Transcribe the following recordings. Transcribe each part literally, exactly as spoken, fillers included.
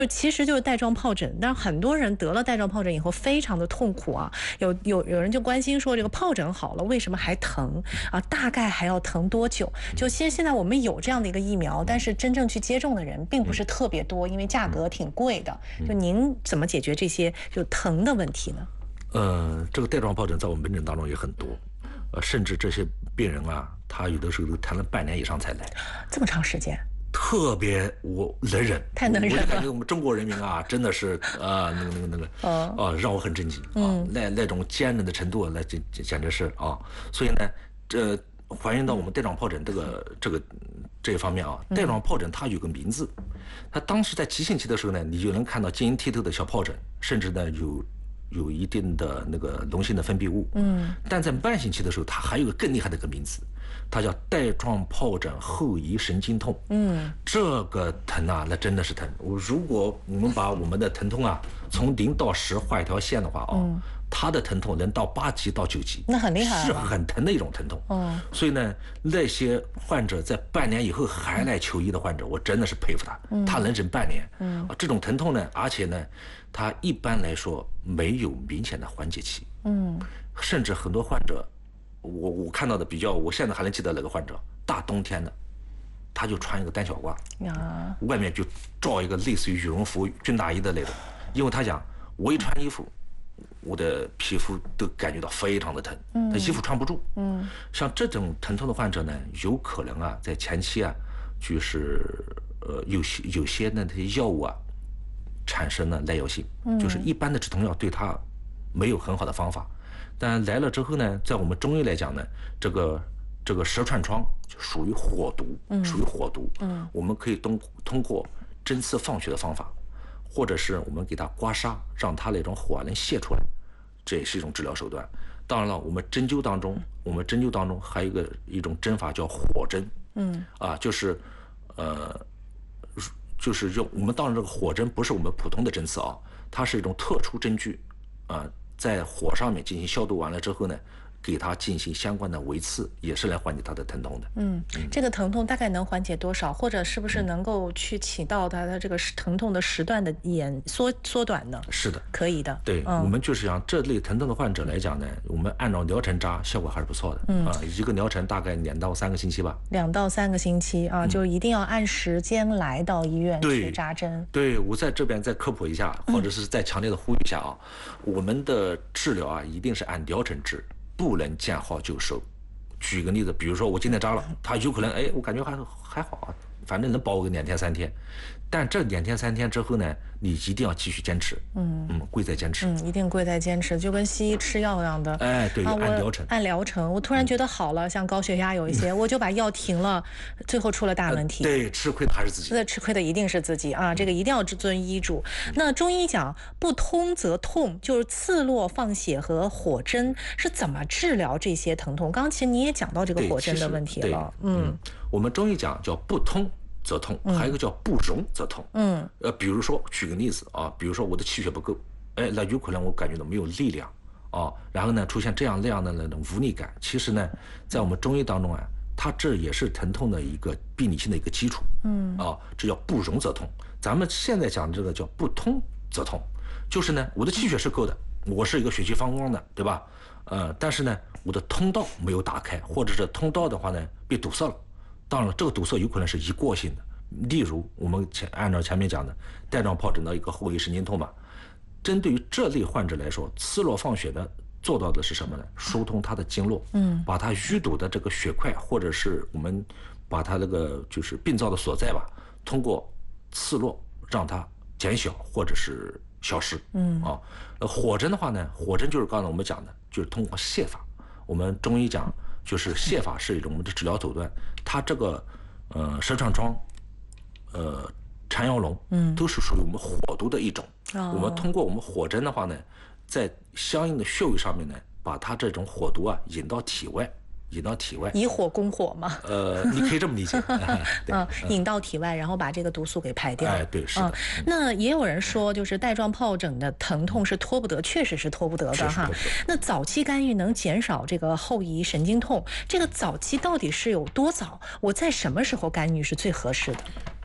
就其实就是带状疱疹，但是很多人得了带状疱疹以后非常的痛苦啊。有有有人就关心说，这个疱疹好了，为什么还疼啊？大概还要疼多久？就现现在我们有这样的一个疫苗，但是真正去接种的人并不是特别多，因为价格挺贵的。就您怎么解决这些就疼的问题呢？ 呃，这个带状疱疹在我们门诊当中也很多，呃，甚至这些病人啊，他有的时候都疼了半年以上才来， 这么长时间。 特别我能忍， 太能忍了。 我就感觉我们中国人民啊，真的是啊、呃，那个那个那个，啊、呃，让我很震惊啊，嗯、那那种坚韧的程度，那简简直是啊。所以呢，这还原到我们带状疱疹这个这个这一方面啊，带状疱疹它有个名字，它当时在急性期的时候呢，你就能看到晶莹剔透的小疱疹，甚至呢有。有一定的那个脓性的分泌物，嗯，但在慢性期的时候，它还有个更厉害的一个名字，它叫带状疱疹后遗神经痛，嗯，这个疼啊，那真的是疼。我如果我们把我们的疼痛啊从零到十画一条线的话啊，嗯、它的疼痛能到八级到九级， 那很厉害， 是很疼的一种疼痛。哦，所以呢，那些患者在半年以后还来求医的患者，我真的是佩服他，嗯、他能忍半年，嗯，啊，这种疼痛呢，而且呢。它一般来说没有明显的缓解期，嗯，甚至很多患者，我我看到的比较，我现在还能记得那个患者，大冬天的，他就穿一个单小褂，呀，外面就罩一个类似于羽绒服、军大衣的那种，因为他讲我一穿衣服，我的皮肤都感觉到非常的疼，嗯，他衣服穿不住，嗯，像这种疼痛的患者呢，有可能啊，在前期啊，就是呃有些有些那些药物啊。产生了耐药性，就是一般的止痛药对它没有很好的方法，但来了之后呢，在我们中医来讲呢，这个这个蛇串疮就属于火毒，属于火毒，嗯，我们可以通通过针刺放血的方法，或者是我们给它刮痧，让它那种火能泄出来，这也是一种治疗手段。当然了，我们针灸当中，我们针灸当中还有一个一种针法叫火针，嗯，啊，就是呃。就是用我们当然这个火针不是我们普通的针刺啊，它是一种特殊针具，啊、呃，在火上面进行消毒完了之后呢，给它进行相关的围刺，也是来缓解它的疼痛的。 嗯，嗯这个疼痛大概能缓解多少，或者是不是能够去起到它的这个疼痛的时段的延缩缩短呢？ 是的， 可以的。 对，嗯、我们就是像这类疼痛的患者来讲呢，我们按照疗程扎，效果还是不错的。嗯啊，一个疗程大概两到三个星期吧。 两到三个星期啊，嗯、就一定要按时间来到医院去扎针。 对，我在这边再科普一下，或者是再强烈的呼吁一下啊，嗯、我们的治疗啊，一定是按疗程治。不能见好就收。举个例子，比如说我今天扎了，他有可能哎，我感觉还还好啊，反正能保我个两天三天。但这两天三天之后呢，你一定要继续坚持，嗯嗯，贵在坚持， 嗯，一定贵在坚持，就跟西医吃药一样的， 哎，对， 啊、 按疗程， 按疗程。我突然觉得好了，嗯、像高血压有一些，嗯、我就把药停了，最后出了大问题。 呃、对，吃亏的还是自己， 那吃亏的一定是自己啊，这个一定要遵医嘱。嗯、那中医讲不通则痛，就是刺络放血和火针是怎么治疗这些疼痛？刚刚其实你也讲到这个火针的问题了， 嗯，嗯我们中医讲叫不通则痛，还有一个叫不溶则痛。嗯，呃，比如说举个例子啊，比如说我的气血不够，哎，那有可能我感觉到没有力量啊，然后呢出现这样那样的那种无力感。其实呢，在我们中医当中啊，它这也是疼痛的一个病理性的一个基础。嗯，啊，这叫不溶则痛。咱们现在讲这个叫不通则痛，就是呢，我的气血是够的，我是一个血气方刚的，对吧？呃，但是呢，我的通道没有打开，或者是通道的话呢被堵塞了。当然了，这个堵塞有可能是一过性的，例如我们前按照前面讲的带状疱疹的一个后遗神经痛吧。针对于这类患者来说，刺络放血的做到的是什么呢？疏通它的经络，嗯，把它淤堵的这个血块，或者是我们把它那个就是病灶的所在吧，通过刺络让它减小或者是消失。嗯啊，呃，火针的话呢，火针就是刚才我们讲的，就是通过泻法。我们中医讲。就是泻法是一种我们的治疗手段，它这个呃蛇串疮、呃缠腰龙，嗯，都是属于我们火毒的一种。哦、我们通过我们火针的话呢，在相应的穴位上面呢，把它这种火毒啊引到体外，引到体外， 以火攻火嘛。 呃，你可以这么理解。 嗯，引到体外，然后把这个毒素给排掉。 哎，对，是的。 嗯、那也有人说，就是带状疱疹的疼痛是拖不得，确实是拖不得的哈。那早期干预能减少这个后遗神经痛，这个早期到底是有多早？我在什么时候干预是最合适的？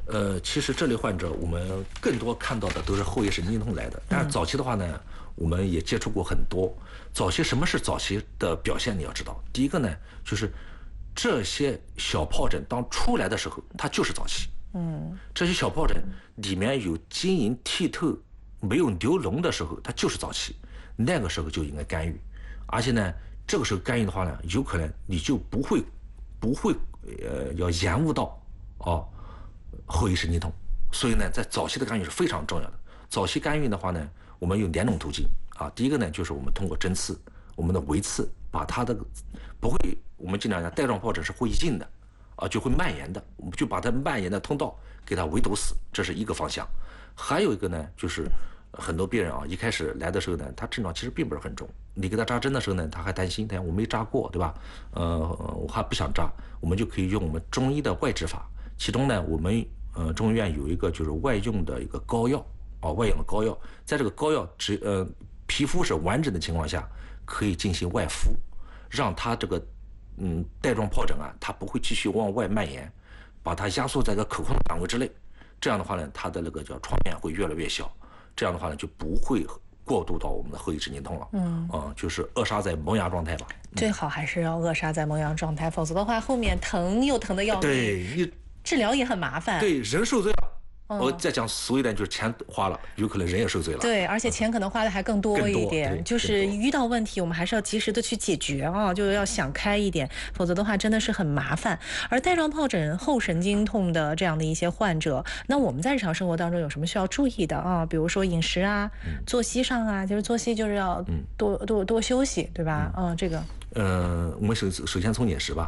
呃，其实这类患者我们更多看到的都是后叶神经痛来的，但是早期的话呢，我们也接触过很多。早期什么是早期的表现？你要知道，第一个呢，就是这些小疱疹当出来的时候，它就是早期。嗯，这些小疱疹里面有晶莹剔透、没有流脓的时候，它就是早期。那个时候就应该干预，而且呢，这个时候干预的话呢，有可能你就不会不会呃要延误到哦后叶神经痛。所以呢，在早期的干预是非常重要的。早期干预的话呢，我们有两种途径啊。第一个呢，就是我们通过针刺，我们的围刺，把它的不会，我们经常讲带状疱疹是会进的啊，就会蔓延的，我们就把它蔓延的通道给它围堵死，这是一个方向。还有一个呢，就是很多病人啊，一开始来的时候呢，他症状其实并不是很重，你给他扎针的时候呢，他还担心，他我没扎过，对吧？呃，我还不想扎，我们就可以用我们中医的外治法，其中呢，我们呃中医院有一个就是外用的一个膏药啊，外用的膏药，在这个膏药只呃皮肤是完整的情况下，可以进行外敷，让它这个嗯带状疱疹啊，它不会继续往外蔓延，把它压缩在一个可控的范围之内。这样的话呢，它的那个叫创面会越来越小，这样的话呢，就不会过渡到我们的后叶神经痛了。嗯，啊、呃，就是扼杀在萌芽状态吧。 最好还是要扼杀在萌芽状态，否则的话，后面疼又疼的要命。 对，你治疗也很麻烦。 对，人受罪了。我再讲俗一点，就是钱花了，有可能人也受罪了。 对，而且钱可能花的还更多一点。就是遇到问题，我们还是要及时的去解决啊，就要想开一点，否则的话真的是很麻烦。而带状疱疹后神经痛的这样的一些患者，那我们在日常生活当中有什么需要注意的啊？比如说饮食啊、作息上啊，就是作息就是要多多多休息，对吧？嗯，这个。 呃，我们首首先从饮食吧。